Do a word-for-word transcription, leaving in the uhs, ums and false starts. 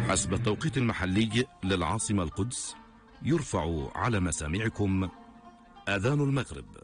حسب التوقيت المحلي للعاصمة القدس، يرفع على مسامعكم أذان المغرب.